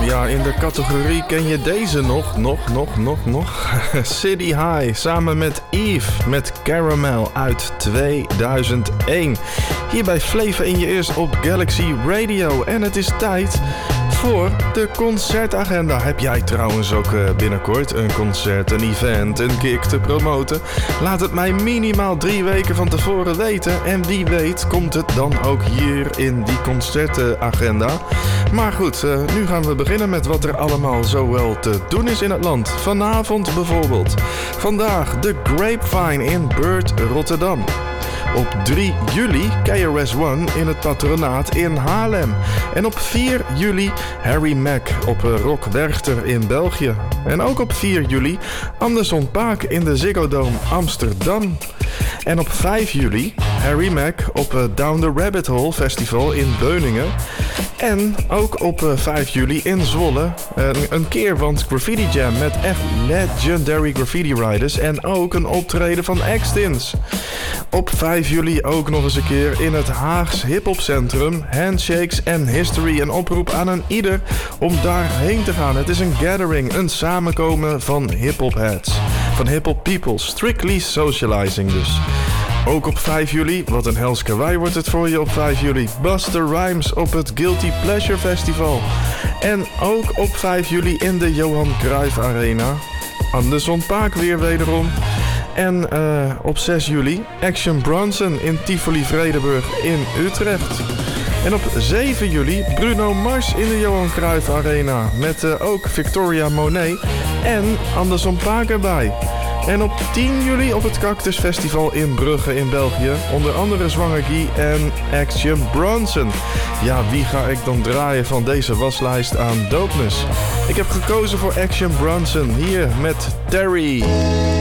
Ja, in de categorie ken je deze nog. City High samen met Eve met Caramel uit 2001. Hier bij Flavor in je ears op Galaxy Radio. En het is tijd voor de concertagenda. Heb jij trouwens ook binnenkort een concert, een event, een gig te promoten? Laat het mij minimaal 3 weken van tevoren weten. En wie weet komt het dan ook hier in die concertagenda. Maar goed, nu gaan we beginnen met wat er allemaal zo wel te doen is in het land. Vanavond bijvoorbeeld. Vandaag de Grapevine in Beurt, Rotterdam. Op 3 juli KRS-One in het Patronaat in Haarlem. En op 4 juli Harry Mack op Rock Werchter in België. En ook op 4 juli Anderson .Paak in de Ziggo Dome Amsterdam. En op 5 juli Harry Mack op Down the Rabbit Hole Festival in Beuningen. En ook op 5 juli in Zwolle een keer van Graffiti Jam met echt legendary graffiti riders. En ook een optreden van Extins. Op 5 juli ook nog eens een keer in het Haags Hip-Hop Centrum. Handshakes en History. Een oproep aan een ieder om daarheen te gaan. Het is een gathering, een samenkomen van hip-hop heads. Van hip-hop people. Strictly socializing dus. Ook op 5 juli, wat een hels kawaii wordt het voor je op 5 juli. Busta Rhymes op het Guilty Pleasure Festival. En ook op 5 juli in de Johan Cruijff Arena. Anderson .Paak weer wederom. En op 6 juli Action Bronson in Tivoli Vredenburg in Utrecht. En op 7 juli Bruno Mars in de Johan Cruijff Arena. Met ook Victoria Monet en Anderson .Paak erbij. En op 10 juli op het Cactus Festival in Brugge in België. Onder andere Zwanger Guy en Action Bronson. Ja, wie ga ik dan draaien van deze waslijst aan dopeness? Ik heb gekozen voor Action Bronson hier met Terry.